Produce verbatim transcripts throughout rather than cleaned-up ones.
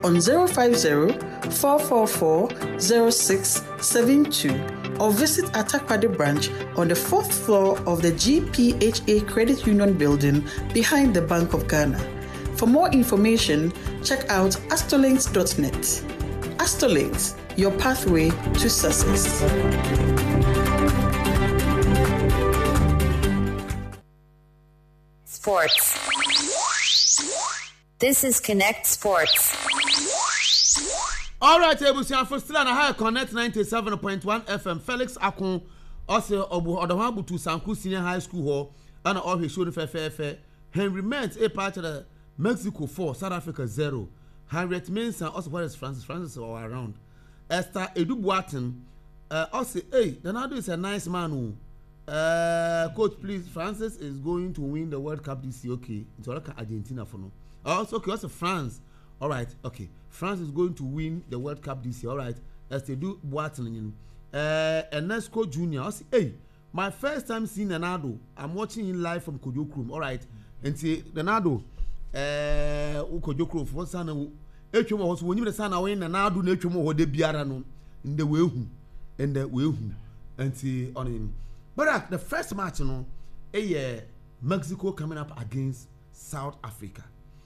on zero five zero, four four four, zero six seven two or visit Atakwade branch on the fourth floor of the G P H A Credit Union building behind the Bank of Ghana. For more information, check out astolinks dot net. Astolinks, your pathway to success. Sports. This is Connect Sports. All right, Ebusian for still on a high Connect ninety-seven point one F M. Felix Akon, also Obu Odawabu to Sanku Senior High School Hall, and all his shoulder fair. Henry Ments, a part of the Mexico four, South Africa zero. Harriet Mensah, also what is Francis? Francis all around. Esther Edu Boatin, uh, also, hey, Donaldo is a nice man who. Uh, coach, please. Francis is going to win the World Cup this year. Okay, it's all like Argentina for now. Also, okay, also France. All right, okay. France is going to win the World Cup this year. All right, as they do Boateng. Uh, Ernesto Junior I say, hey, my first time seeing Ronaldo. I'm watching him live from Kojokrom. All right, and see Ronaldo. Uh, Kojokrom for son. Echo was when you the son away Ronaldo. Echo mo de biara no in the way who in the way who and see on him. But uh, the first match, you know, a uh, Mexico coming up against South Africa.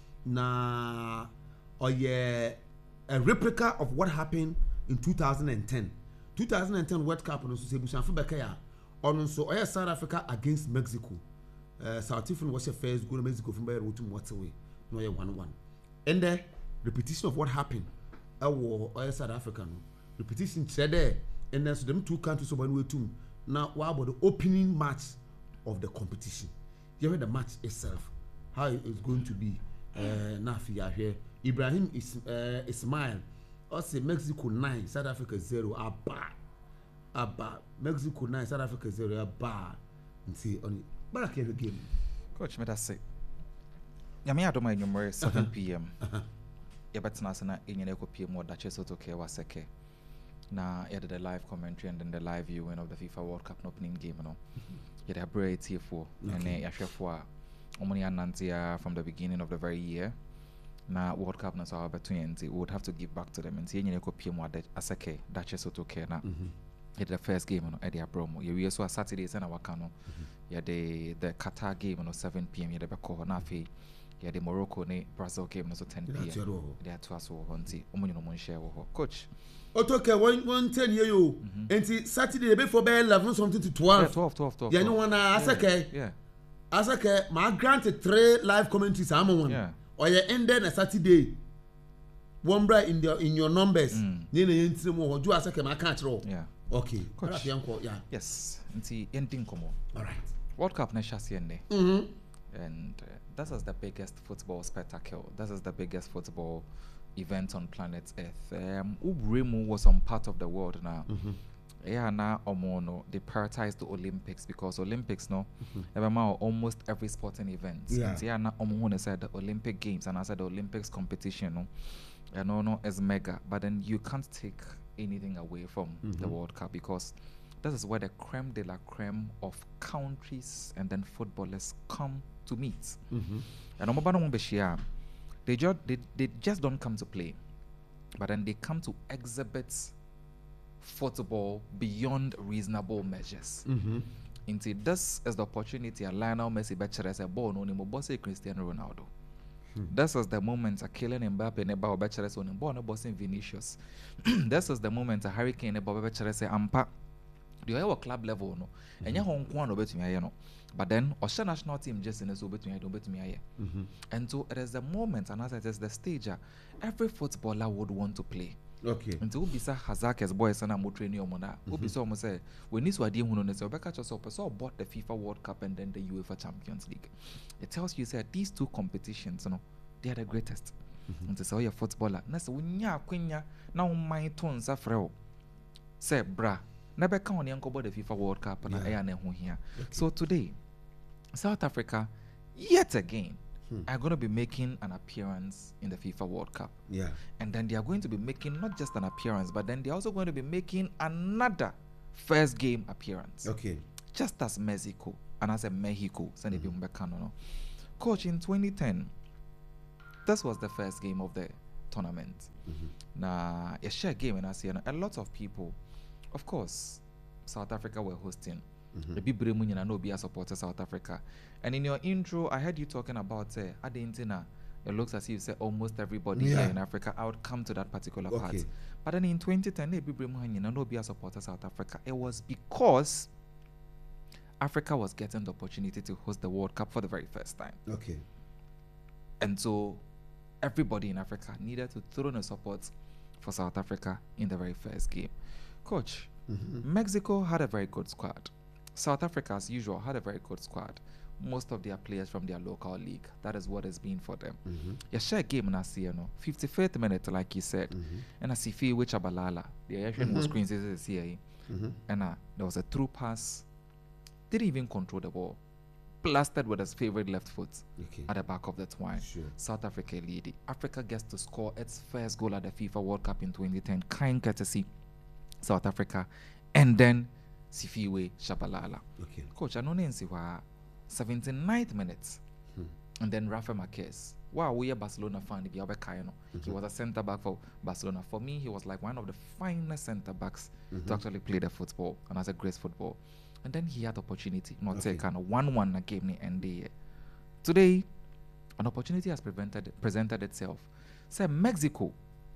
Now, or yeah, a replica of what happened in two thousand ten. two thousand ten World Cup on so Bushan Fubekaya. On so yeah, South Africa against Mexico. Uh, South Africa was your first goal. Mexico from Bayern to what's away. No, yeah, one one. And the repetition of what happened. I war or South Africa. Repetition said there. And then so them two countries over way too. Now, what about the opening match of the competition? You heard the match itself, how it is going to be. Uh, Nafi here, Ibrahim is uh, Ismail. Also, Mexico nine, South Africa zero. Abba, Abba, Mexico nine, South Africa zero. Abba, and see on it. But I can't game. Coach, me that say. Yami adoma inyumre seven p m. You better not say na inyeko p m more that cheso to care waseke. Na yeah, the live commentary and then the live viewing of the FIFA World Cup opening game, you know. Yeah, they're brave T four and yeah, chef for Omoni Nantia from the beginning of the very year. Na World Cup na so between we would have to give back to them and see any copy more that asake that cheso to care na. Yeah, the first game, you know, Eddie Abromo. Yeah, we also a Saturday and our cano. Yeah, the the Qatar game, you know, seven p m. Yeah, the Beko Nafi. Yeah, the Morocco ne Brazil game, so ten p m. They are two as well. Hunty. Omoni no mon share Coach. Okay, one one ten year you and see Saturday before by eleven something to twelve. Yeah, twelve, twelve, twelve. Yeah, no one asake. Yeah. Asake, my granted three live commentaries. I'm one. Yeah. Or you ended a Saturday. One bright in the in your numbers. Then you enter more. Do asake my catch roll. Yeah. Okay. Coach. Yeah. Yes. And see ending come on. All right. World Cup na shasiende. Mhm. And uh, this is the biggest football spectacle. This is the biggest football event on planet Earth. Um, Ubremu was on part of the world now. Mm-hmm. Yeah, now Omono they prioritize the Olympics because Olympics no, mm-hmm. almost every sporting event. Yeah, and yeah, now Omono said the Olympic Games and I said the Olympics competition. No, yeah, no, no, is mega. But then you can't take anything away from mm-hmm. the World Cup because this is where the creme de la creme of countries and then footballers come to meet. Mm-hmm. And Omobano Mbeshia. They just they, they just don't come to play, but then they come to exhibit football beyond reasonable measures. Mm-hmm. Into this is the opportunity a Lionel Messi betcha as a born on him bossy Cristiano Ronaldo. Hmm. This is the moment a Kylian Mbappe neba betcha as on him born bossing Vinicius. This is the moment a Hurricane neba betcha as a ampa. The our club level no, and ya home one over to me, you know. But then, our national team just in a so between I bet me here. And so it is the moment, and as it is the stage, uh, every footballer would want to play. Okay. And so Ubisa Hazak as boys and I'm training on that. Ubisa almost say, we need to idea who knows so back at yourself. So bought the FIFA World Cup and then the UEFA Champions League. It tells you that these two competitions, you know, they are the greatest. Mm-hmm. And so your footballer, Nasa Winya Quenya, now my tones are frail. Say, bra, never count on the uncle the FIFA World Cup and I am here. So today, South Africa, yet again, hmm. are going to be making an appearance in the FIFA World Cup. Yeah. And then they are going to be making not just an appearance, but then they're also going to be making another first game appearance. Okay. Just as Mexico, and as a Mexico, mm-hmm. Coach, in twenty ten, this was the first game of the tournament. Mm-hmm. Now, a share game, and I see a lot of people, of course, South Africa were hosting. The people mm-hmm. know be a supporter South Africa. And in your intro, I heard you talking about uh, Argentina. It looks as if you say almost everybody yeah. here in Africa. I would come to that particular okay. part. But then in twenty ten, the people know be a supporter South Africa. It was because Africa was getting the opportunity to host the World Cup for the very first time. Okay. And so everybody in Africa needed to throw in support for South Africa in the very first game. Coach, mm-hmm. Mexico had a very good squad. South Africa, as usual, had a very good squad. Most of their players from their local league. That is what has been for them. Mm-hmm. You share game in you know, fifty-fifth minute, like you said. Mm-hmm. And I see feel which Abalala. The Asian mm-hmm. screens is here. Mm-hmm. And uh, there was a through pass. Didn't even control the ball. Blasted with his favorite left foot okay. at the back of the twine. Sure. South Africa lead. Africa gets to score its first goal at the FIFA World Cup in twenty ten. Kind courtesy South Africa. And then Sifiwe Shabalala. Okay. Coach, I know Nancy wa seventy-ninth minutes. Hmm. And then Rafa Marquez. Wow, we are a Barcelona fan. Mm-hmm. He was a centre back for Barcelona. For me, he was like one of the finest centre backs mm-hmm. to actually play the football and as a great football. And then he had opportunity, not okay. say kind of one one game in N D A. Today, an opportunity has prevented presented itself. Say Mexico,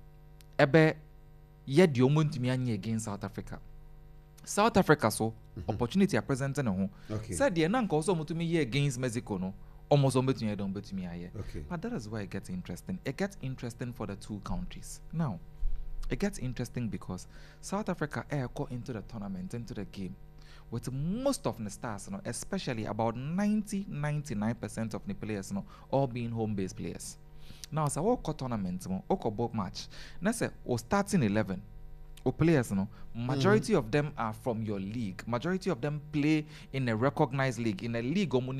ebe yet the moment me against South Africa. South Africa so mm-hmm. opportunity are presented no. Okay. Said the nanka also to me against Mexico no. Almost on between don't bet me here. Okay. But that is why it gets interesting. It gets interesting for the two countries. Now, it gets interesting because South Africa air got into the tournament, into the game. With most of the stars, you know, especially about ninety to ninety-nine percent of the players, you know, all being home-based players. Now, so what co tournament, you know, what both match. Now, say, or starting eleven, or players, you know, majority mm-hmm. of them are from your league. Majority of them play in a recognized league, in a league or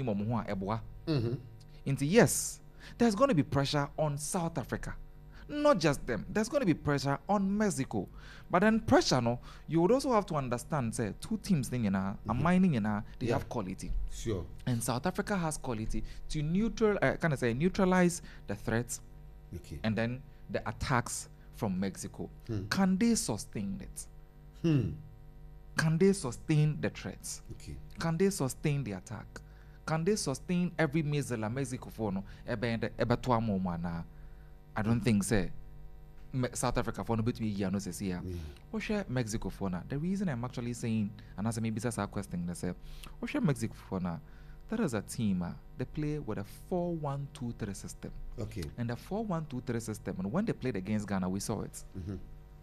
mm-hmm. Into yes, there's going to be pressure on South Africa. Not just them. There's going to be pressure on Mexico. But then pressure, no, you would also have to understand, say, two teams thing, you know, mm-hmm. are mining, you know, they yeah. have quality. Sure. And South Africa has quality to neutral, uh, kind of say, neutralize the threats okay. and then the attacks from Mexico. Hmm. Can they sustain it? Hmm. Can they sustain the threats? Okay. Can they sustain the attack? Can they sustain every missile a Mexico for no? Ebe ebe tuwa mo I don't think say South Africa for no bit we no say here. What share Mexico for now? The reason I'm actually saying, and as maybe that's our question, they say, what share Mexico for now? That is a team. Uh, they play with a four one two three system. Okay. And the four one two three system, and when they played against Ghana, we saw it. Mm-hmm.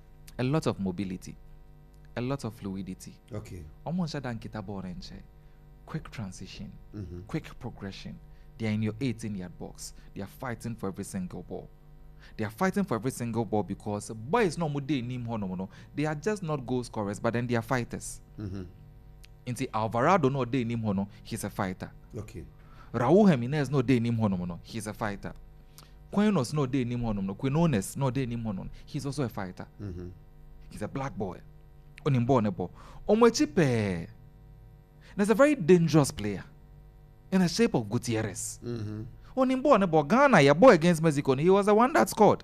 A lot of mobility, a lot of fluidity. Okay. Almost a kita borenche. Quick transition, mm-hmm. quick progression. They are in your eighteen-yard box. They are fighting for every single ball. They are fighting for every single ball because boys no mude nim hono. They are just not goal scorers, but then they are fighters. Mm-hmm. Inti Alvarado no de nim hono, he's a fighter. Okay. Raul Jimenez no de nim hono, he's a fighter. Quinones no de nim hono, Quinones no de nim hono, he's also a fighter. Mm-hmm. He's a black boy. Onimbornebo. Omwechipe. There's a very dangerous player in the shape of Gutierrez. Mm-hmm. Onimbornebo Ghana, your boy against Mexico, he was the one that scored.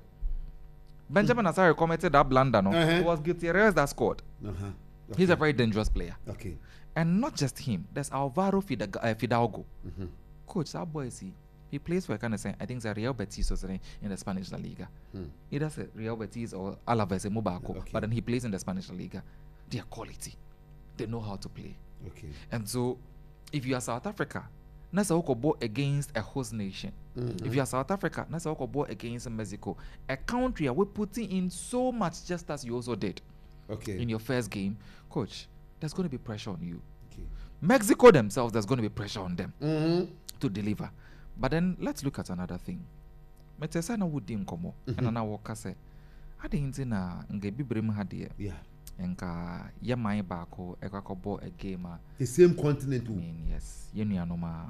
Benjamin mm-hmm. Asare commented that blunder, no? Uh-huh. It was Gutierrez that scored. Uh-huh. Okay. He's a very dangerous player. Okay. And not just him. There's Alvaro Fidalgo. Uh, Fidalgo. Mm-hmm. Coach, that boy, see, he plays for a kind of saying, I think it's a Real Betis or something in the Spanish La Liga. Hmm. Either a Real Betis or Alaves, Mobaco. Okay. But then he plays in the Spanish La Liga. They are quality. They know how to play. Okay. And so, if you are South Africa, that's a ball against a host nation. Mm-hmm. If you are South Africa, that's a ball against Mexico. A country we're putting in so much just as you also did. Okay. In your first game, coach, there's going to be pressure on you. Okay. Mexico themselves, there's going to be pressure on them mm-hmm. to deliver. But then let's look at another thing. Metesa na wudi nkomo ena na woka se ade nti na nga bibrem ha de yeah enka ye man baako ekwakobo a game the same continent. I mean yes ye nuano ma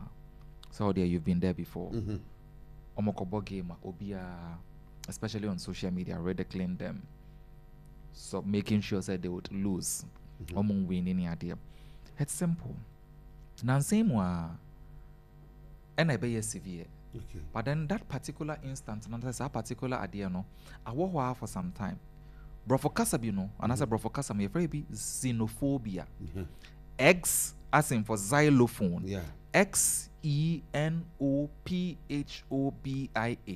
so there you've been there before. Mhm. Omokobo game obia especially on social media already clean them. So making sure that they would lose. Mm-hmm. Or win any idea. It's simple. Now same wa and I be severe. Okay. But then that particular instant, and that particular idea, no, I walk for some time. Brofo Kasabi, no, and I said Brofo Kasabi, very be xenophobia. Mm-hmm. X as in for xylophone. Yeah. X E N O P H O B I A.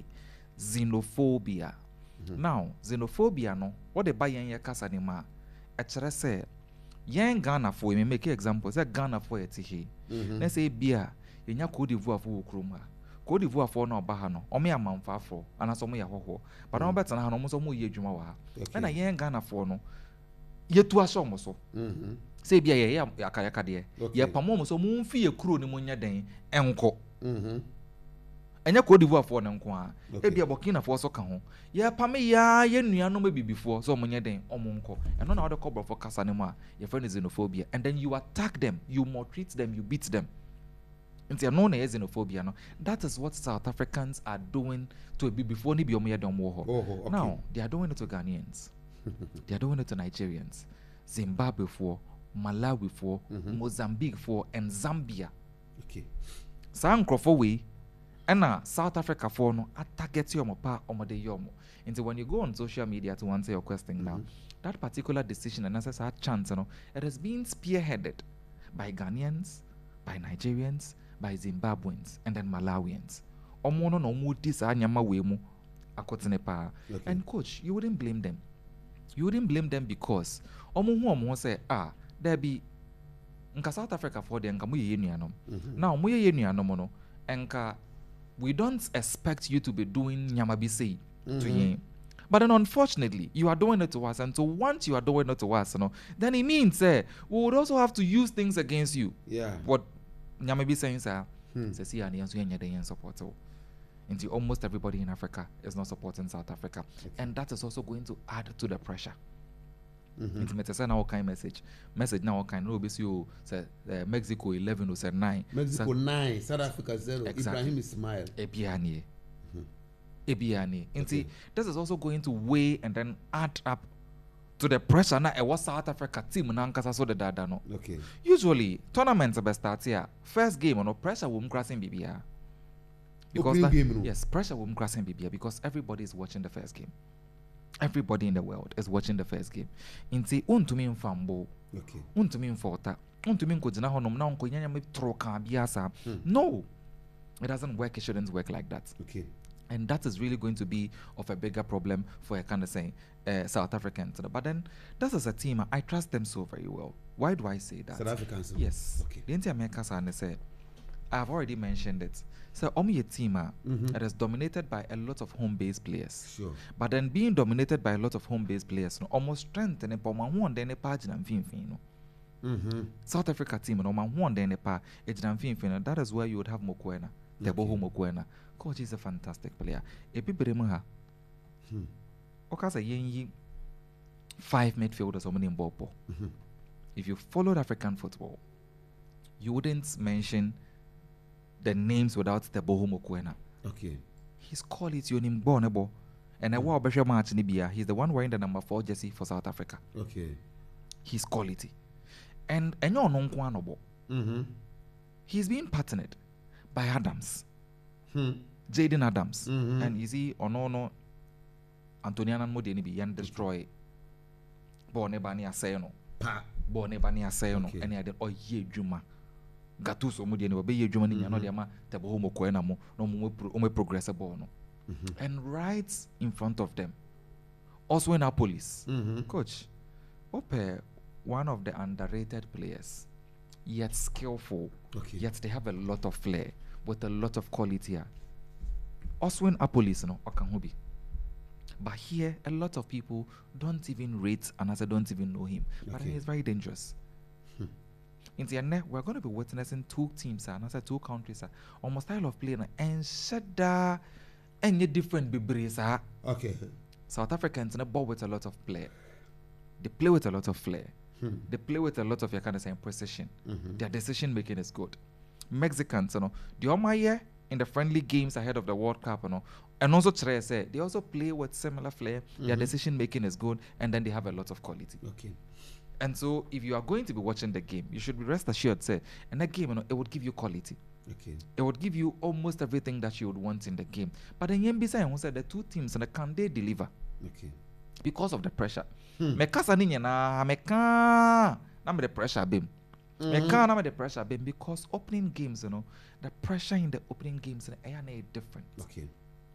Xenophobia. Mm-hmm. Now, xenophobia, no, what the buy yen kasa ni ma, actually say, yen Ghana for me make example, say Ghana for it here. Let's say beer, yenya Cote d'Ivoire for Ukruma. Cote d'Ivoire for no bahano, or me a man far for, and as omo ya ho. But no better than almost omo ye juma wa. And a yen Ghana for no, ye to aso mo so. Say beer ye ya yakayaka de. Ye pamo so mo mfi ye kuro ni mo nya den enko. Mhm. Enya Cote d'Ivoire for no nko a. E bia Burkina for so ka ho. Ye pame ya ye nua no be before so mo nya den omo nko. And no other cobra for kasa ne ma, your friend is xenophobia, and then you attack them, you maltreat them, you beat them. And they are known as xenophobia. No? That is what South Africans are doing to a before ni biomia domo. Okay. Now they are doing it to Ghanaians, they are doing it to Nigerians, Zimbabwe for, Malawi for, mm-hmm. Mozambique for, and Zambia. Okay. Sa nkrofo we, and now South Africa for no target yomo pa omode yomo. And so when you go on social media to answer your question mm-hmm. now, that particular decision and as a chance, you know, it has been spearheaded by Ghanaians, by Nigerians, by Zimbabweans, and then Malawians. Omono no mu disa nyama wemu akotene pa. And coach, you wouldn't blame them. You wouldn't blame them because omo hu omo say ah there be nka South Africa for the nka mu ye nuanom. Now mu ye nuanom no nka we don't expect you to be doing nyama bi say to yen. But then unfortunately, you are doing it to us, and so once you are doing it to us, you know, then it means uh, we would also have to use things against you. Yeah. What Nyama be saying, sir, says here and support. Until almost everybody in Africa is not supporting South Africa. Okay. And that is also going to add to the pressure. Mm-hmm. It's now kind message. Message now kind no be you say Mexico eleven or say nine. Mexico nine, South Africa zero. Exactly. Ibrahim Ismail. Ebiani. Ebiani. Okay. This is also going to weigh and then add up to the pressure na ewa South Africa team na nkasa so the dada no. Okay. Usually tournaments be start here. First game no pressure will crossing bibia. Because that, game, no? Yes, pressure will crossing bibia because everybody is watching the first game. Everybody in the world is watching the first game. Inti untumi mfambo. Okay. Untumi mfota. Untumi nkojina honom na onko nyanya me troka biasa. No. It doesn't work. It shouldn't work like that. Okay. And that is really going to be of a bigger problem for a kind of saying uh, South Africans. But then, this is a team, I trust them so very well. Why do I say that? South Africans? Yes. Okay. The Inter Americans and say, I've already mentioned it. So, Omi a team mm-hmm. that is dominated by a lot of home-based players. Sure. But then being dominated by a lot of home-based players, no, almost strengthen it, but my one then a page and fin fin. South Africa team, no, my one then a pa, it's and fin fin. That is where you would have Mokoena, the Boho Mokoena. Coach is a fantastic player. Epi Beremuha. Hmm. Okasa yenyi five midfielders or many ball. If you followed African football, you wouldn't mention the names without the Boho Mokoena. Okay. His quality on him bornable. And I want to match Nibia. He's the one wearing the number four jersey for South Africa. Okay. His quality. And and you're non mm-hmm. He's being partnered by Adams. Hmm. Jaden Adams mm-hmm. and is he or no no Antoniana Modeni be yan destroy Borne Bani Aseno pa Borne Bani Aseno and he had oh ye Juma Gatuso Modeni will be ye Juma in Yanodiama Tabo Homo Coenamo no more progressible no and right in front of them also in Apolis mm-hmm. coach Ope one of the underrated players yet skillful okay. Yet they have a lot of flair with a lot of quality here. Also in Apolis, no, Okanhobi. But here, a lot of people don't even rate and as I don't even know him. Okay. But he's very dangerous. Hmm. In the end, we're going to be witnessing two teams and as I two countries, almost style of play and shada any different bibris. Okay. South Africans in a ball with a lot of flair. They play with a lot of flair. Hmm. They play with a lot of your kind of saying precision. Mm-hmm. Their decision making is good. Mexicans, you know, the Omaye in the friendly games ahead of the World Cup, you know, and also say they also play with similar flair. Mm-hmm. Their decision making is good, and then they have a lot of quality. Okay. And so, if you are going to be watching the game, you should be rest assured, say, and that game, you know, it would give you quality. Okay. It would give you almost everything that you would want in the game. But then Yembisa said the two teams and can they deliver? Okay. Because of the pressure. Hmm. Me kasa ni na me ka na me the pressure bim. Me ka na me the pressure bim because opening games, you know, the pressure in the opening games are different. Okay.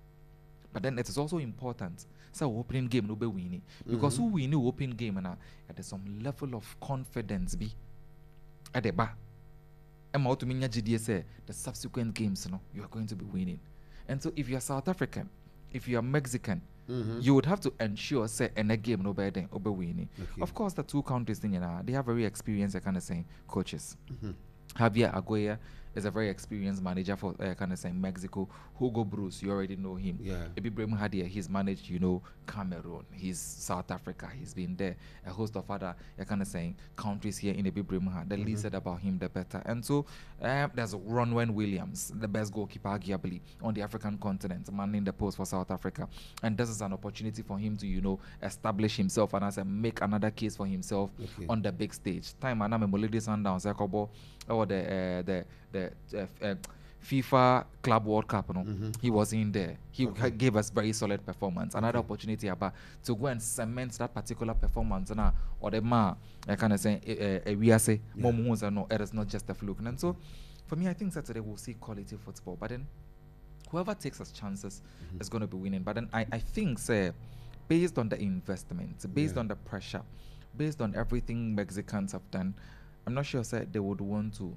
But then it is also important. So opening game no be winning because Mm-hmm. who win the opening game and there's some level of confidence be at the back. And to mean G D S say the subsequent games, you know, you are going to be winning. And so if you are South African, if you are Mexican, Mm-hmm. you would have to ensure say in a game no better than winning. Okay. Of course, the two countries thing, you know, they have very experienced, kind of saying, coaches. Mm-hmm. Javier Aguirre is a very experienced manager for uh, kind of saying Mexico. Hugo Bruce, you already know him. Yeah. Ibrahim Hadia, he's managed, you know, Cameroon. He's South Africa. He's been there. A host of other uh, kind of saying countries here in Ibrahim Hadia. The least said about him, the better. And so um, there's Ronwen Williams, the best goalkeeper arguably on the African continent, manning the post for South Africa. And this is an opportunity for him to, you know, establish himself and as a make another case for himself Okay. on the big stage. Time and I'm a Molody Sundowns, Jacobo, or the uh, the the uh, uh, FIFA Club World Cup, you know, Mm-hmm. he was in there. He Okay. gave us very solid performance. Another Okay. opportunity about to go and cement that particular performance, and or the ma, I kind of say, we are say, Yeah. no, it is not just a fluke. And so, for me, I think Saturday we'll see quality football. But then, whoever takes us chances Mm-hmm. is going to be winning. But then, I, I think, say, based on the investment, based Yeah. on the pressure, based on everything Mexicans have done, I'm not sure, say, they would want to.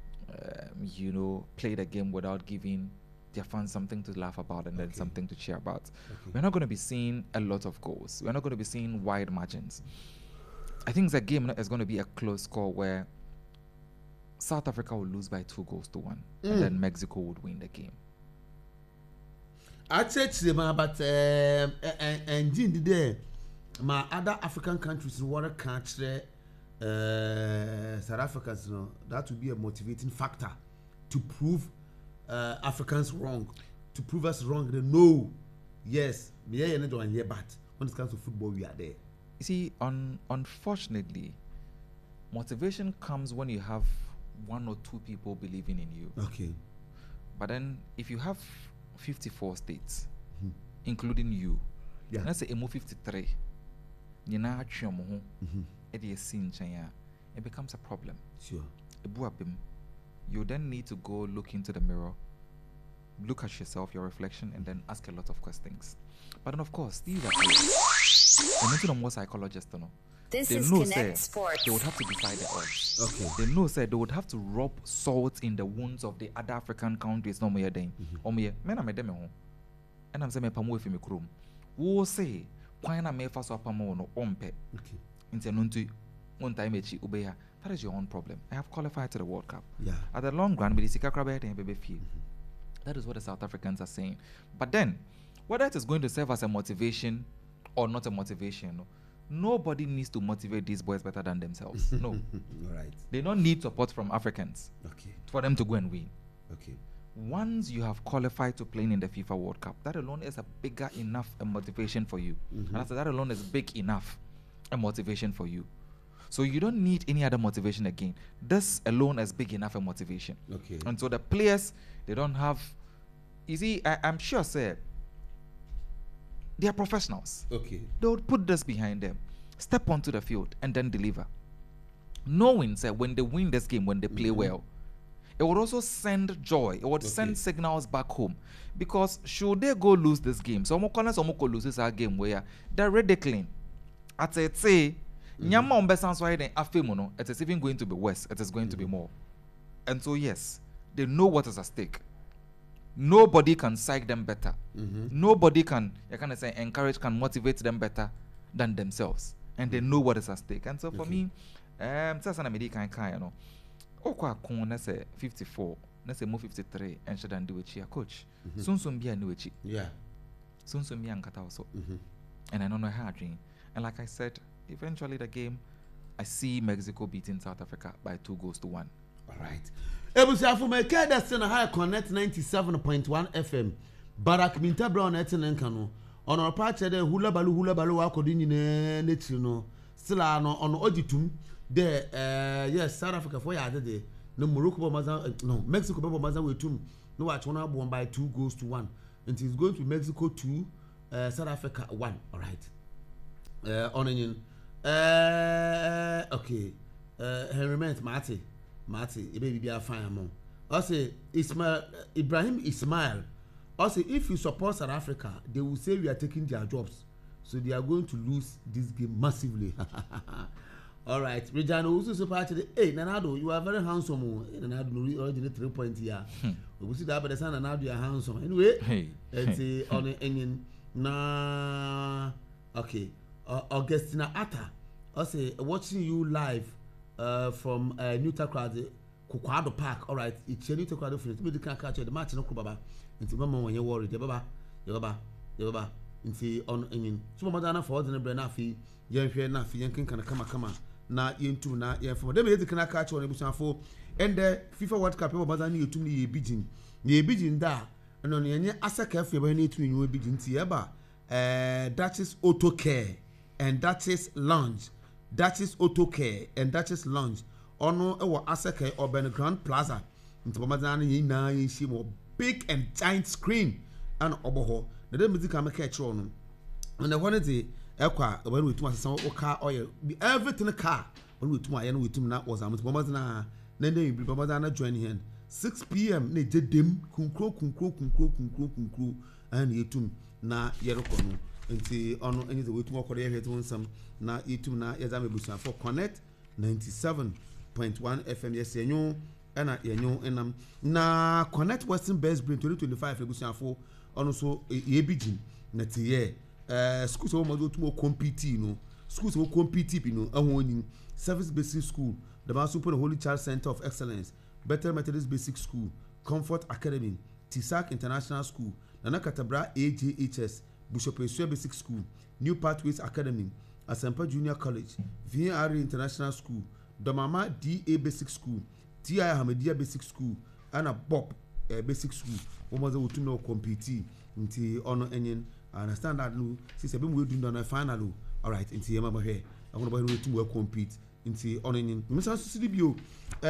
Um, you know, play the game without giving their fans something to laugh about and then Okay. something to cheer about. Okay. We're not going to be seeing a lot of goals. We're not going to be seeing wide margins. I think the game is going to be a close score where South Africa will lose by two goals to one, Mm. and then Mexico would win the game. I'd say to them, but um, and indeed there, my other African countries in water country, uh, South Africans, you know, that would be a motivating factor to prove uh, Africans wrong, to prove us wrong. They know, yes, me yeah, not one here, but when it comes to football, we are there. You see, un- unfortunately, motivation comes when you have one or two people believing in you. Okay. But then, if you have fifty-four states, Mhm. including you, Yeah. let's say emu fifty-three, nyinaa atwe ɔmo ho Mhm. ɛde esi nkyɛn a, it becomes a problem. Sure. Ebu abem, you then need to go look into the mirror, look at yourself, your reflection, and then ask a lot of questions. But then, of course, these are players. And into the more psychologists, you know, This they is know Connect say Sports. they would have to defy the odds. Okay. They know say they would have to rub salt in the wounds of the other African countries. No more then. Or me, men are me dem ho. And I'm saying me pamu efi me krom. Wo say kwan na me fa so apamo no ompe. Okay. Inte nuntu one time echi ubeya. That is your own problem. I have qualified to the World Cup. Yeah. At the long run, with the Sika Krabe and Bebe Fee. That is what the South Africans are saying. But then, whether it is going to serve as a motivation or not a motivation, no, nobody needs to motivate these boys better than themselves. No. All right. They don't need support from Africans Okay. for them to go and win. Okay. Once you have qualified to play in the FIFA World Cup, that alone is a bigger enough a motivation for you. Mhm. And I said that alone is big enough a motivation for you. So you don't need any other motivation again. This alone is big enough a motivation. Okay. And so the players, they don't have. You see, I, I'm sure, sir, they are professionals. Okay. They would put this behind them, step onto the field, and then deliver. Knowing, sir, when they win this game, when they play Mhm. well, it would also send joy. It would Okay. send signals back home. Because should they go lose this game, so Omokonas Omoko loses our game where they're ridiculing. At a say, Nyama Ombesan Swahili Afemono, it is even going to be worse. It is going to be more. And so, yes, they know what is at stake. Nobody can psych them better. Mhm. Nobody can, you can say, encourage, can motivate them better than themselves. And they know what is at stake. And so for Okay. me, um, sasa na medi kan kan, you know, okwa kun na say fifty-four, na say mo fifty-three, and should do it here, coach. Soon soon be a new chi. Yeah. Soon soon be ankata also. Mhm. And I don't know how I dream. And like I said, eventually the game, I see Mexico beating South Africa by two goals to one. All right. Ebusiafo me ke da se na high connect ninety-seven point one F M. Barak Minta Brown eten nka no. Ono pa che de hula balu hula balu wa akodi nyine netiri no. Still no ono ogitum de eh yes South Africa for ya de no Morocco Bomazan no Mexico Bomazan we two no watch one won by two goals to one and it's going to be Mexico two uh, South Africa one all right uh on onion uh okay uh Henry Ment Marty Marty e baby be a fine among I say Ismail Ibrahim Ismail I say if you support South Africa they will say we are taking their jobs so they are going to lose this game massively. All right, Regina also super today. Hey, Nanado, you are very handsome. Nanado originally three points here. We will see that, but the son Nanado you are handsome. Anyway, hey, it's a on the engine. Na okay, uh, Augustina Atta. I say watching you live uh, from uh, New Takrade, Kukwado Park. All right, it's a New Takrade finish. We can catch the match. No kubaba. It's mama when you worried. The baba, the baba, the baba. It's on engine. So mama dana for the brand nafi. Yen hwe nafi yen kin kana kama kama. Na yentu na yenfo dem yedi kana catch on ebusanfo and the FIFA World Cup e bobaza na yetum ni yebijin na yebijin da no no yenye asaka afi ba na yetum ni yebijin ti eba eh that is auto care and that is lounge that is auto care and that is lounge ono e wo asaka Urban Grand Plaza nti bobaza na yin na yin shi mo big and giant screen and oboho na dem music am catch on and the one is ekwa when we tuma san o car oil everything car when we tuma yan we tuma na was am bomba na na na bi bomba na join here six p m na jedem kunkro kunkro kunkro kunkro kunkro and yetum na yereko no nti ono enyi ze we tuma okore ye hetu nsam na yetum na yeza mebusa for connect ninety-seven point one F M yes yenyo na yenyo enam na connect Western Best Brain twenty twenty-five ebusa for ono so ye bigin na tiye Uh, schools will do to compete, no. Schools will compete, no. Ahoni Service Basic School, the Masupo Holy Child Center of Excellence, Better Methodist Basic School, Comfort Academy, Tisac International School, Nana Katabra A J H S, Bishop Esue Basic School, New Pathways Academy, Asempa Junior College, V N R International School, Domama D A Basic School, T I Hamadia Basic School, and a Bob uh, Basic School. Almost will to know compete into honor engine. I understand that no since we will do the final all right into your mama here I want to to work compete into on in Mister C D B O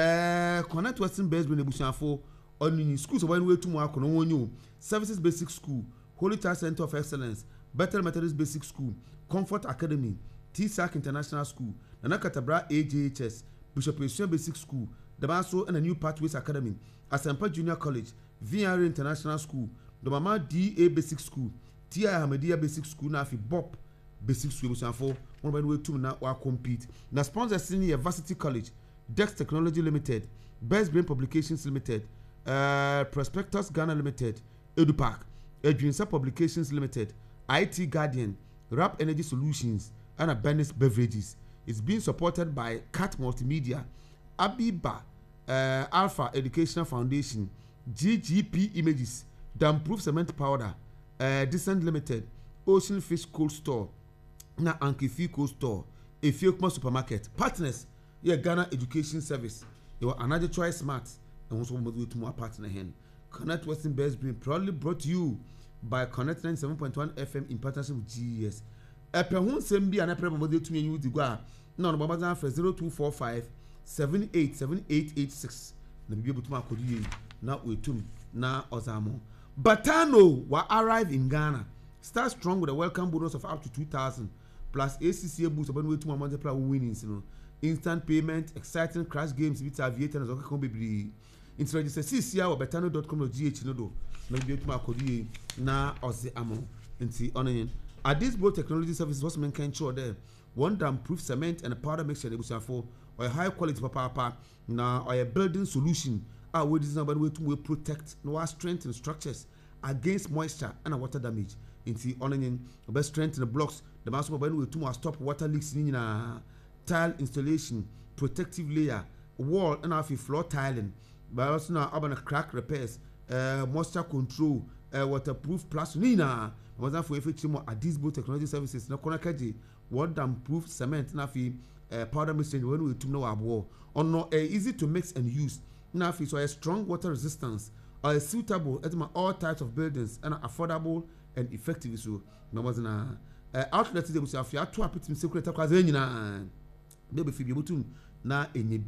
eh connect Western Best Brain ebusanfo on in schools when we to work on one Services Basic School, Holy Child Center of Excellence, Better Methodist Basic School, Comfort Academy, T S A C International School, Nana Katabra A J H S, Bishop Esue Basic School, Damaso and a New Pathways Academy, Asempa Junior College, V N R International School, Domama D A Basic School, T I Hamadia Basic School na fi Bob Basic School for one by the way two na wa compete na sponsor senior Varsity College, Dex Technology Limited, Best Brain Publications Limited, uh, Prospectus Ghana Limited, EduPark, Edwinsa Publications Limited, I T Guardian, Rap Energy Solutions, and Abenis Beverages. It's being supported by Cat Multimedia, Abiba, uh, Alpha Educational Foundation, G G P Images, Damproof Cement Powder, Uh, Descent Limited, Ocean Fish Cold Store, na Ankifi Cold Store, Efiokma Supermarket, partners, yeah, Ghana Education Service, you are another choice smart, and also move to more partner hen. Connect Western Best Brain proudly brought to you by Connect ninety-seven point one F M in partnership with G E S. A perhun sembi and a premodel to me you to go. No, no, Baba for zero two four five seven eight seven eight eight six. Na be able to mark you now with two na Ozamo. Batano will arrive in Ghana. Start strong with a welcome bonus of up to two thousand plus A C C A boost upon way to multiply winnings. You know, instant payment, exciting crash games with aviator and Zoka Baby. It's registered C C A or batano dot com or G H no do. Maybe to mark you na Ozzy Amo. And see on in. At this both technology services, what's man can show there. One damn proof cement and a powder mixture they for or a high quality papa now or a building solution. Our way is about way to protect no strengthen structures against moisture and water damage. Into onion, best strengthen the blocks. The master by way to stop water leaks in a tile installation, protective layer, wall and half floor tiling. But also now urban crack repairs, uh, moisture control, uh, waterproof plaster. Nina was that for F H M at these both technology services. No konakaji, one damn proof cement nafi uh, powder mixture when we to know our war. Or no uh, easy to mix and use. Now, so a strong water resistance or a suitable at all types of buildings and affordable and effective. So, no was na outlet they will say, if you are to a pit in secret, because then you know, they will be able to na enyebi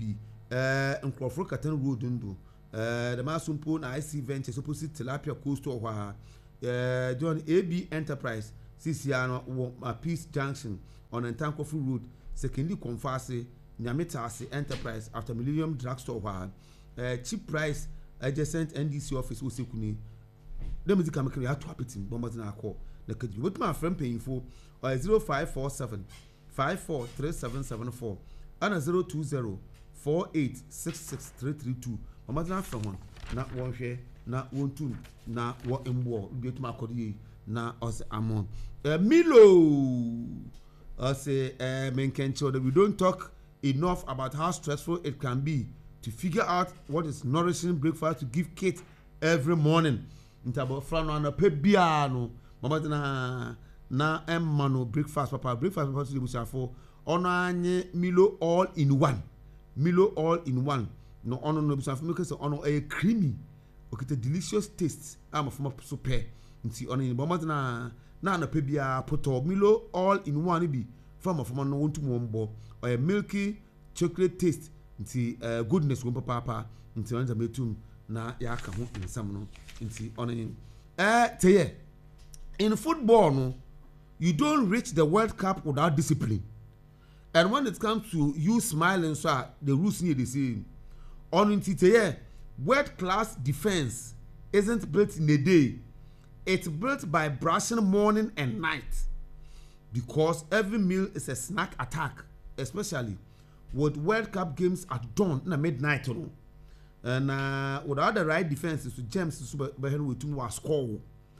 eh nkrofo katan road ndo eh the masumpo na I C Ventures opposite Tilapia Coastal wa eh John A B Enterprise C C ano Peace Junction on Ntankofo Road secondly Konfase Nyametase Enterprise after Millennium Drugstore wa uh, cheap price adjacent N D C office wo sekuni dem di kamekere ya to apetim bomba na call na kaji with my friend paying for uh, zero five four seven five four three seven seven four and zero two zero four eight six six three three two bomba na from one na won hwe na won tu na wo embo bi to akodi na os amon uh, Milo uh, say uh, menkencho that we don't talk enough about how stressful it can be to figure out what is nourishing breakfast to give Kate every morning. Intabo frano na pe bia no mama na na emma no breakfast papa breakfast papa to the for ono anye Milo all in one. Milo all in one. No ono no busa for me cause ono a creamy okite delicious taste am for so pe nti ono ni mama na na na pe bia poto Milo all in one bi from from no want to mombo or milky chocolate taste nti uh, goodness wo papa nti on metum na ya ka ho nsam no nti on eh teye in football no you don't reach the World Cup without discipline, and when it comes to you smiling so the rules need the same on nti teye world class defense isn't built in a day, it's built by brushing morning and night, because every meal is a snack attack, especially with World Cup games at dawn in the midnight, you know. And uh, without the right defenses, to James to Superhen with two was score.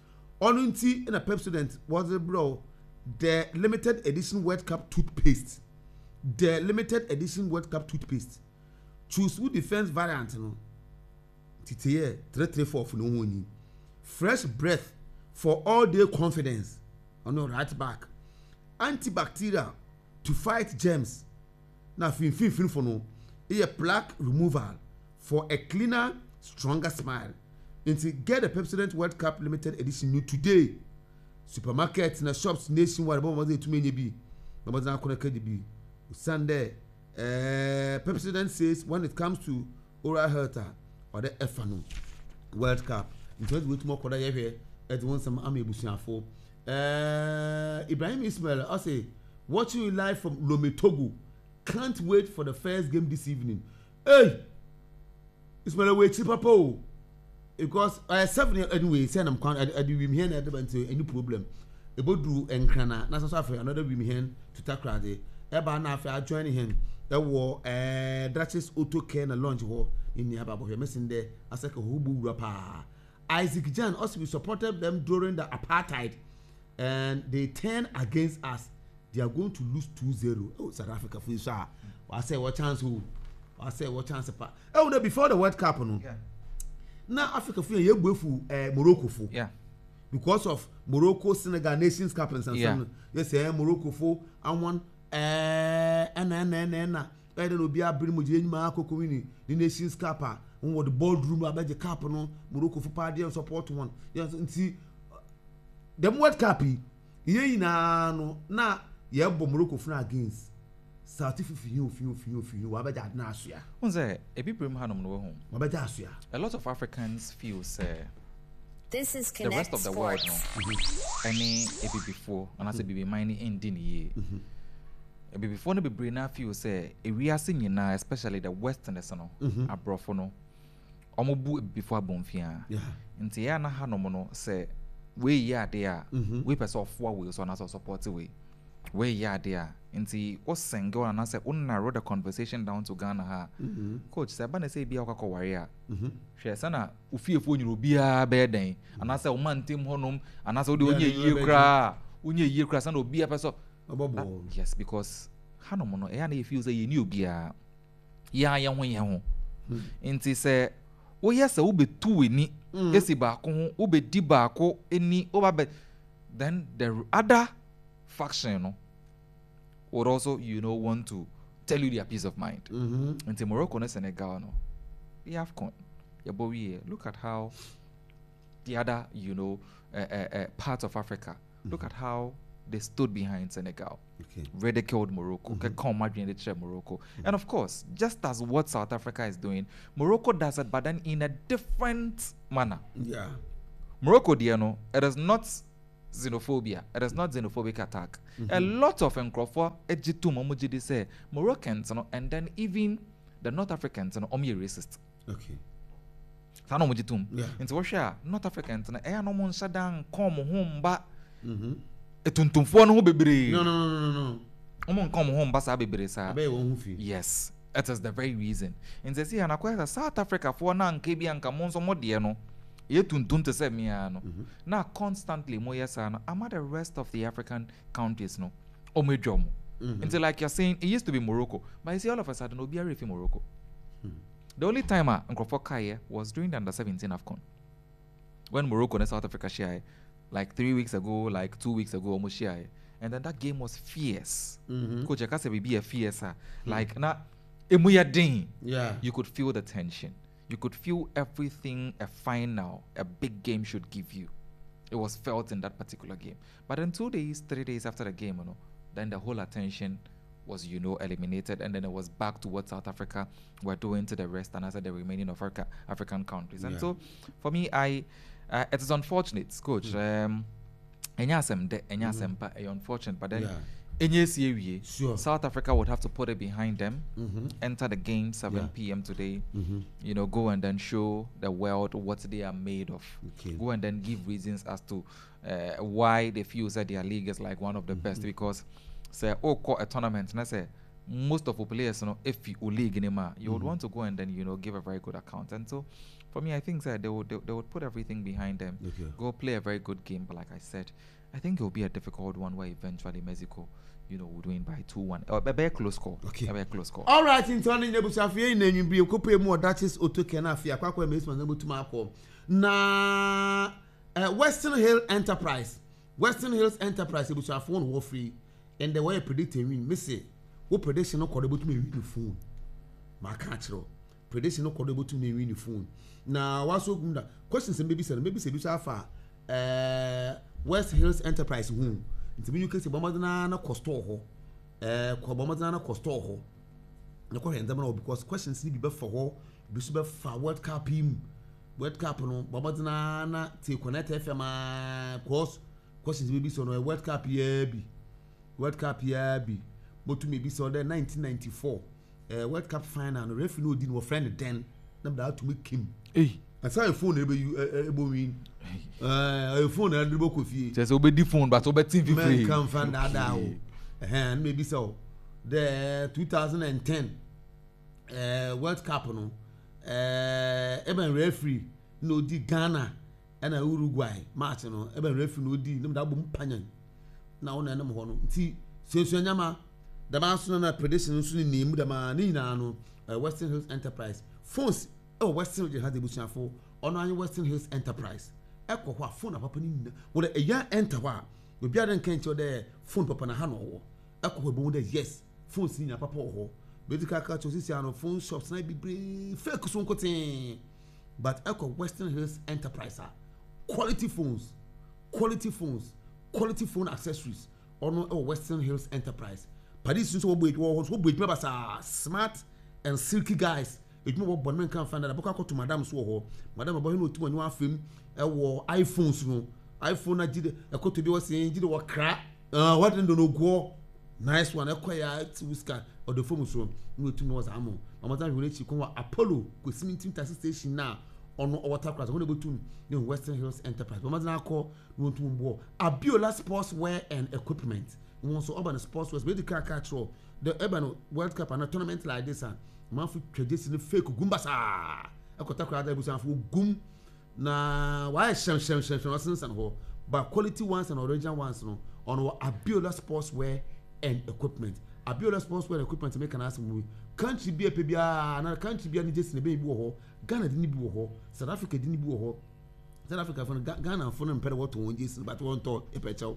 Only in a Pepsodent was the bro the limited edition World Cup toothpaste. The limited edition World Cup toothpaste. Choose who defense variant, you know. Titiye three three four for no one. Fresh breath for all day confidence on your right back. Antibacterial to fight germs. Now, fin fin fin for no, a plaque removal for a cleaner, stronger smile. Until get a Pepsodent World Cup limited edition new today. Supermarkets and shops nationwide, but was it too many be? No matter how connected be. Sunday, uh, Pepsodent says when it comes to oral health or the F N O World Cup, in terms with more koda here, at once some army bushing for. Uh, Ibrahim Ismail, I say, watching you live from Lome Togo. Can't wait for the first game this evening. Hey, it's my way cheaper, Paul. Because I seven anyway. Say I'm can't. I do him here. I don't any problem. About do enkrana. Na so after another women here to tackle the. Eba na after I join him. There war eh Duchess Auto Care na launch war in nearby. But missing there. I said hubu rapa. Isaac Jan also we supported them during the apartheid, and they turned against us. They are going to lose two zero. Oh, South Africa for you, sir. I say what chance who? I say what chance? Oh, no, before the World Cup, no. Yeah. Now Africa for you go for uh, Morocco for. Yeah. Because of Morocco, Senegal, Nations Cup and yeah. some. Yes, yeah, Morocco for and one. Uh, and and and and. I don't know. Be a bring mo jeni ma akoko wini the Nations Cup. Ah, on what the boardroom about the cup no. Morocco for party and support one. Yes, and see. The World Cup. Ye na no na. Yeah, but Morocco fna against South Fifi, Fifi, Fifi, Wabaja Nasia. One say, a people in Hanum no home. Wabajasia. A lot of Africans feel say this is the rest of the world, no. Any a bit before, and I say be mining in Dini. A bit before the brain feel say a we are singing now, especially the Westerners, no, a brofono. Omobu before Bonfia. Yeah. In Tiana Hanomono say, we ya there, we pass off four wheels on us support away. Where ya there nti o sengo na say o narrow the conversation down to Ghana ha mm-hmm. Coach say ba na say bia akwa ware a mhm hwe say na ofiefo nyiro bia be den ana say o man tem honom ana say o de onye yie kra onye yie kra say na obi apeso obobo. Yes, because hanom no e ya na e feel say ye ni obi a ya ya ho ye ho nti say o yes say o betu eni esi ba ko ho o be di ba ko eni o ba be then the other faction no, would also, you know, want to tell you their peace of mind. Mm-hmm. And Morocco and Senegal, no, we have con. Yeah, but we look at how the other, you know, uh, uh, uh, parts of Africa. Mm-hmm. Look at how they stood behind Senegal, okay. ridiculed Morocco, mm-hmm. Morocco. Mm-hmm. And of course, just as what South Africa is doing, Morocco does it, but then in a different manner. Yeah. Morocco, you know, it is not xenophobia, it is not xenophobic attack. Mm-hmm. A lot of Nkrofa, Ejitu Momujidi say, Moroccans, you know, and then even the North Africans, you know, are racist. Okay. Sano Mujitum. Yeah. Into Russia, North Africans, and I no mon shadan come home, but mm-hmm. etuntum fo no bebre. No, no, no, no, no. Omon come home, basa bebre sa. Yes. It is the very reason. In the sea, and I South Africa for na nkebi anka monso modiano. Ye tuntum te se miano. Now constantly moya sana. Am the rest of the African countries no. Omejomo. Until like you're saying, it used to be Morocco, but you see all of a sudden no be a refi Morocco. Mm-hmm. The only time I Nkrofa Kaye was during the under seventeen AFCON. When Morocco and South Africa share, like three weeks ago, like two weeks ago, almost share. And then that game was fierce. Mm-hmm. Coach Akase be a fierce. Like na emuya ding. Yeah. You could feel the tension. You could feel everything a final, a big game should give you. It was felt in that particular game. But in two days, three days after the game, you know, then the whole attention was, you know, eliminated, and then it was back to what South Africa were doing to the rest, and as the remaining of Africa, African countries. And yeah. so, for me, I uh, it is unfortunate, Coach. Um, mm-hmm. unfortunate, but then yeah. sure. South Africa would have to put it behind them, mm-hmm. enter the game seven p.m. today, mm-hmm. you know, go and then show the world what they are made of. Okay. Go and then give reasons as to uh, why they feel that their league is like one of the mm-hmm. best, because say oh call a tournament and I say most of the players, you know, if you league in a you would mm-hmm. want to go and then, you know, give a very good account. And so for me, I think that they would they, they would put everything behind them, okay. go play a very good game. But like I said, I think it will be a difficult one where eventually Mexico, you know, would win by two one. Or a very close score. Okay. A very close score. All right, in turning the Busafia in you be a couple more Duchess Otokena, Quaco Mason, able to Marco. Na Western Hill Enterprise. Western Hills Enterprise, which are phone war free. And the way I predict a win, Missy, what prediction no callable to me win the phone. My catcher, prediction no callable to me win the phone. Now, what's so good? Questions and maybe said, maybe say, which are far. Uh, West Hills Enterprise, whom into me you can say, Bomadana Costoho, uh, Cobomadana Costoho. No question, because questions need to be for her, be super for World Cup him, World Cup, no, Bomadana, take connect F M I, course, questions maybe so no World Cup yeah be. World Cup yeah be, but to me be so there nineteen ninety-four, uh, World Cup final. The referee no didn't friend then. Number that to make him. Hey, I saw a phone able you able win. Uh, a phone and the book with you. Just obey the phone, but obey T V free. Come find that out. And maybe so. The two thousand ten uh, World Cup no, uh, even referee no di Ghana and Uruguay match no, even referee no di. Number that boom panyan. Na ona na mo no nti sensu nyama da ma so na prediction so ni name da ma ni na no Western Hills Enterprise phones oh Western Hills had the bushafo ono anyi Western Hills Enterprise ekwo ho phone na papa ni na wo e ya enter ho a obi adan kan cho de phone papa na ha no wo ekwo ho bo de yes phones ni na papa ho basically ka cho sisi ano phone shops na bi fake so nkotin but ekwo Western Hills Enterprise quality phones quality phones quality phone accessories on oh, Western Hills Enterprise. Paris is so big, so big, smart and silky guys. It more Bonman can find that. I to Madame Swoho, Madame Bohino to a new film, a war iPhones, no iPhone. I did a coat to be was saying, did what crap. Uh, what didn't know go nice one, acquire whisker or the phone room. No two knows ammo. My mother relates to Apollo, with cementing station now. On our top class, only able to know Western Hills Enterprise. But Mazana call no to war. Abiola Sportswear and Equipment. We want so urban sportswear, but the car control. The urban World Cup and a tournament like this, and Manfred tradition fake Gumbasa. I could talk about the Gum. Na why sham sham sham sham and ho, but quality ones and original ones no on our Abiola Sportswear and Equipment. Abiola Sportswear and Equipment to make an awesome movie. Country be a P B R, another country be a just in a baby war. Ghana didn't be war, South Africa didn't be war. South Africa from Ghana for them better what to one Jason, but one thought a pecho.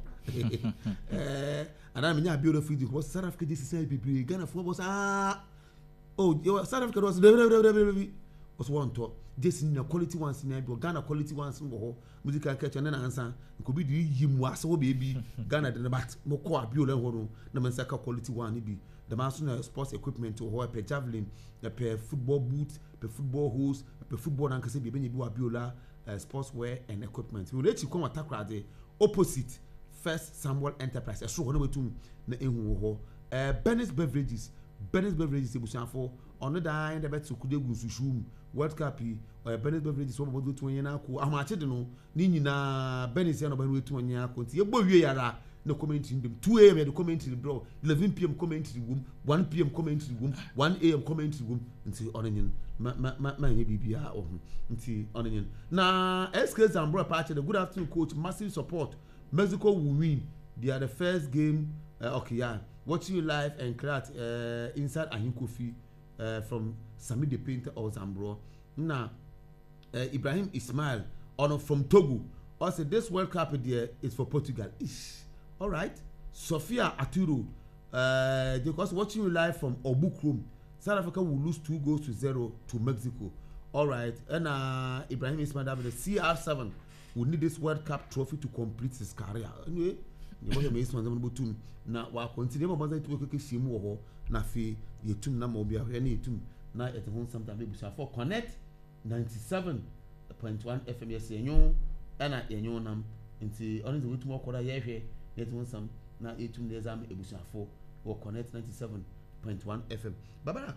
And I mean, I beautiful was South Africa. This is a baby Ghana for was ah oh, South Africa was also want to this in quality ones in Ghana quality ones in the musical catch and answer could be the him was so baby Ghana the bat moko abiola hono na mensaka quality one be the master sports equipment to ho per javelin per football boots per football hose per football and kase be be abiola sportswear and equipment we let you come attack the opposite First Samuel Enterprise so hono betum na ehu ho eh Bennett's beverages Bennett's beverages ebusan for ono dan the bet sukude gunsushum World Cup or Bennett's beverages so bodo to nyina ko amache de no ni nyina Bennett's ya no ba no etu nyina ko nti ebo wie yara no commentary dem two a m the commentary bro eleven p m commentary room one p m commentary room one a m commentary room nti ono nyin ma ma ma nye bibia o nti ono nyin na S K Zambro patch the good afternoon coach massive support Mexico will win they are the first game uh, okay yeah watching you live and chat uh, inside Ahinkofi uh, from Sami the Painter or Zambro. Now, uh, Ibrahim Ismail on from Togo. Also, this World Cup there is for Portugal. Ish. All right. Sophia Aturo, uh, because watching you live from Obukrum, South Africa will lose two goals to zero to Mexico. All right. And uh, Ibrahim Ismail, the C R seven will need this World Cup trophy to complete his career. Anyway. Nyemo me isman zaman botum na wa continue mo banza tuwe keke shimu wo na fi yetum na mo bia hwe na yetum na et hon something be busa for connect ninety-seven point one F M yes enyo na enyo nam nti oni ze wetum okoda ye hwe yet hon some na yetum na exam ebusa for wo connect ninety-seven point one F M babara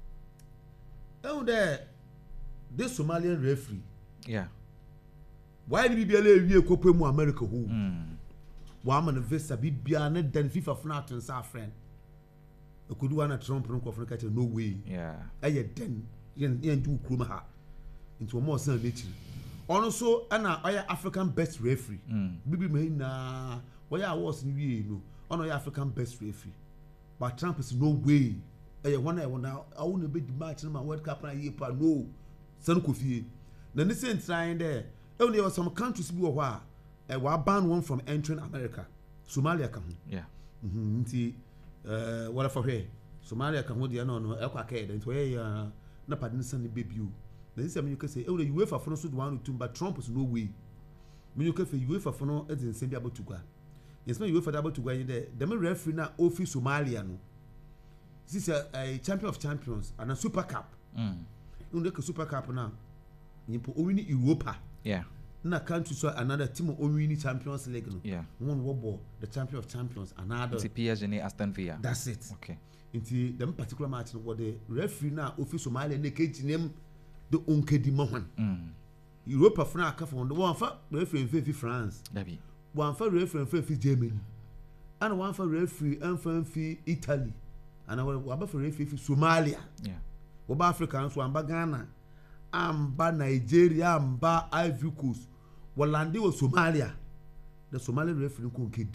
oh there this Somalian referee yeah why did be ele wie kopwe mu America who mm. Woman visa bibia na den FIFA funa to nsa friend okudu wana Trump no kofo ka no way yeah aye den yen yen du kroma ha into mo san nature ono so ana oya African best referee mm. bibi me na oya awards ni wie no ono oya African best referee but Trump is no way aye wana e wana awu na be di match na World Cup na ye pa no san kofie na ni sen trying there e only some countries bi wo ho a Uh, we ban one from entering America. Somalia can. Yeah. Mhm. Nti uh what for here? Somalia can hold no no e kwa ka e nti we uh na padin san baby o. Na say me you can say e we UEFA for no so one two but Trump is no way. Me you can say UEFA for no e dey say bi about to go. Yes me UEFA about to go in there. The referee na office Somalia no. This is a, a champion of champions and a super cup. Mm. You know the super cup now. You put only Europa. Yeah. Na country so another team of winning Champions League no. Yeah. One war the champion of champions another. It's P S G and Aston Villa. That's it. Okay. Into them particular match what the referee na office Somalia na keji name the onkedi mohan. Mm. Europa for na ka for one for referee in France. Dabi. One for referee in Germany. And one for referee in Italy. And one for referee in Somalia. Yeah. Oba Africa so amba Ghana. Amba Nigeria, amba Ivory Coast. Walandi was Somalia. The Somali referee ko nkedi.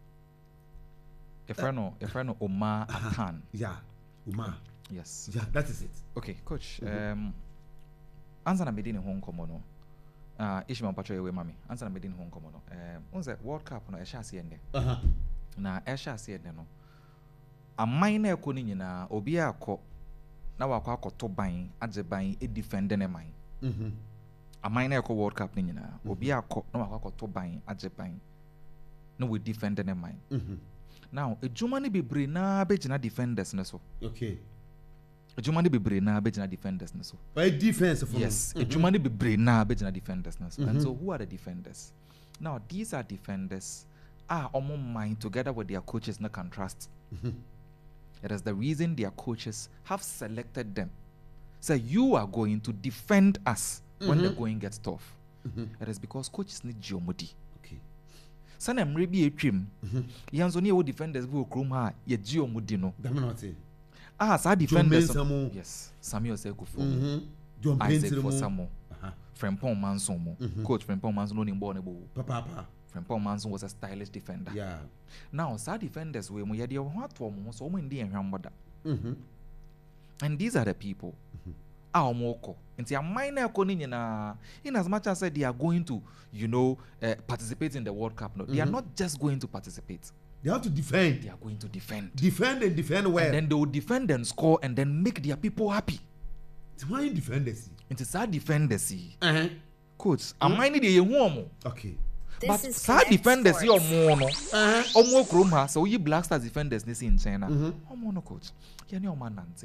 If I know, if I know Omar Atan. Yeah, Omar. Yes. Yeah, that is it. Okay, coach. Mm-hmm. Um, answer na medini Hong Kong no. Ah, ishi mampacho yewe mami. Answer na medini Hong Kong no. Um, unze World Cup no esha ase ende. Uh-huh. Na esha ase ende no. Amai na eko ni nyina obi akọ na wakọ akọtọ ban agye ban e defend ne man. Mhm. Amai na eko World Cup ni nyina obi akọ na wakọ akọtọ ban agye ban na we defend ne man. Mhm. Now, ejuma ni bebre na begina defenders ne so. Okay. Ejuma ni bebre na begina defenders ne so. By defense for Yes, mm-hmm. ejuma ni bebre na begina defenders ne so. Mm-hmm. And so who are the defenders? Now, these are defenders are omo mind together with their coaches na can trust. Mm-hmm. It is the reason their coaches have selected them. So you are going to defend us mm-hmm. when the going gets tough. Mm-hmm. It is because coaches need geomodi. Okay. Sana mrebi etwem. Yanzo ni wo defenders bi okrom ha ye geomodi no. That not say. Ah, sa defenders. Some, yes. Samuel Sekufo. Mhm. John Isaac Painter Fosamo. Uh-huh. Frimpong Manson mo. Mm-hmm. Coach Frimpong Manson no ni ball ne bo. Papa papa. Frimpong Manson was a stylish defender. Yeah. Now, sa defenders we mo ye de ho ato mo so mo ndi enhwamboda. Mhm. And these are the people. Ah, omoko. Nti amai na eko ni nyina. In as much as said they are going to, you know, uh, participate in the World Cup. No, mm-hmm. they are not just going to participate. They have to defend. They are going to defend. Defend and defend well. And then they will defend and score and then make their people happy. Why defend this? Into sad defenders. Uh-huh. Coach, am I need a woman? Okay. But sad defenders, you're more no. Uh-huh. Or more chroma, so you Black Stars defenders this in China. Mm-hmm. Oh, mono coach. You're no man Nancy.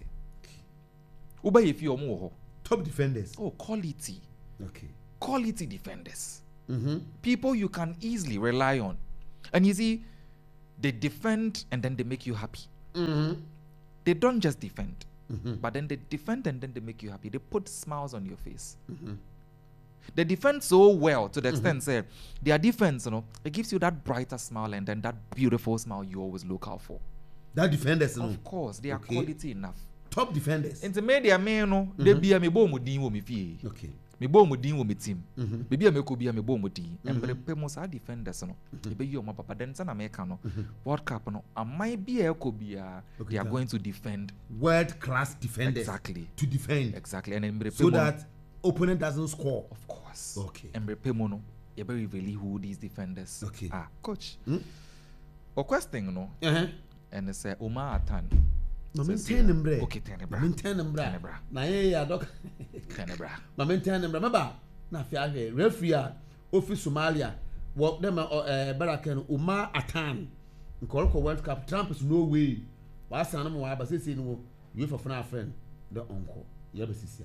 Uba if you're more. Top defenders. Oh, quality. Okay. Quality defenders. Mm-hmm. People you can easily rely on. And you see, they defend and then they make you happy. Mm-hmm. They don't just defend, mm-hmm. but then they defend and then they make you happy. They put smiles on your face. Mm-hmm. They defend so well to the extent, mm-hmm. say, their defense, you know, it gives you that brighter smile and then that beautiful smile you always look out for. That defenders, Of no? course, they are Okay. quality enough. Top defenders. In the media, man, no, they be a me bo mo din wo me fie. Okay. Me bo mo din wo me team. Mm-hmm. Baby a me ko be a me bo mo din. And but the most are defenders, no. They be you, my papa. Then sana America, no. World Cup, no. I might be a ko be a. Okay, They are that- going to defend. World class defenders. Exactly. To defend. Exactly. And then So that opponent doesn't score. of course. Okay. And Repe no, you better really who these defenders. Okay. Ah, coach. Hmm? Or question, no. Uh-huh. And it's uh, Omar Atan. No, So maintain say, them, bre. okay, Tenebra. Maintain them, bra. Tenebra. Na ye ya doc. Tenebra. Ma maintain them, bra. Remember, na fi ahwe referee a office Somalia. Work them uh Baraken Umar Atan. Nkoro ko World Cup Trump is no way. Wa san mo wa ba say say no you for funa friend the uncle. You be sisia.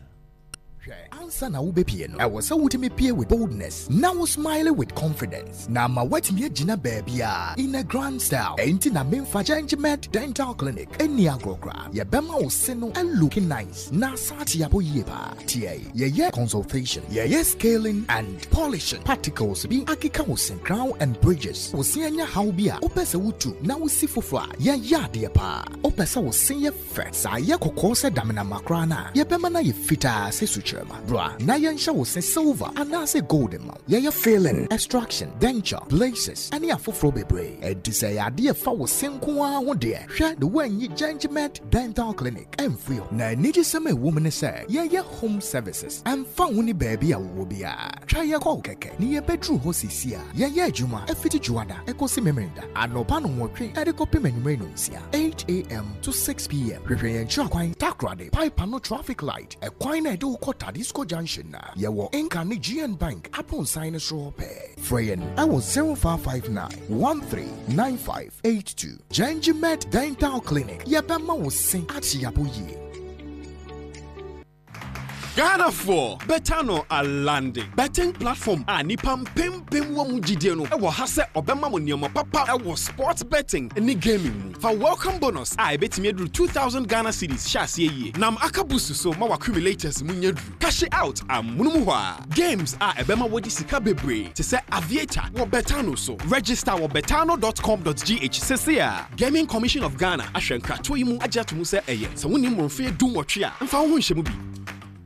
Answer na ubepie no. I was so ultimate pie with boldness. Now smiling with confidence. Na ma wet me gina baby in a grand style. Ain't na me fa Gengimed Dental Clinic. Any agrogra. Ye bema o seno and looking nice. Na sati ya bo ye pa. Tie. Ye ye consultation. Ye ye scaling and polishing. Particles be akika o sen crown and bridges. O sianya how bia. Opese utu. Na o si fofo. Ye ya de pa. Opese o sen ye fe. Sa ye kokko se damina makrana. Ye bema na ye fita se suchi. Bra, na yensha wo se silver and na se golden ma. Ye ye filling, extraction, denture, braces, and ya fofro bebre. E di say ade fa wo senko a ho de. Hwe the way yi Gengimed Dental Clinic. En feel. Na niji se me woman say, ye ye home services. En fa woni baby a wo bia. Try ye call keke. Ni ye bedroom ho sisia. Ye ye adwuma, e fiti juada, e ko si memenda. Anopa no nwotwe, e de ko pem anwumre no nsia. eight a m to six p m. Hwehwe yen twa kwan takrade, pipe no traffic light. E kwan na e do ko Disco Junction na yewo Nkani G N Bank upon sign so pay. Freyen I was zero five five nine one three nine five eight two. Gengimed Dental Clinic. Yebema was sing at Yabuye. Ghana for Betano are landing. Betting platform a nipam pim pim wo mujidie no. Ewo ha se obema mo nioma papa ewo sports betting ni gaming. For welcome bonus I betimi edru two thousand Ghana cedis sha se ye. Nam akabusu so ma accumulators munyedru. Cash out amunum hwa. Games a ebema wodi sika bebre. Te se aviator wo Betano so. Register wo betano dot com dot g h sesia. Gaming Commission of Ghana ahwenka to yimu agya to mu se eye. Se woni mo mfe du nwotwe a mfa ho nhye mu bi.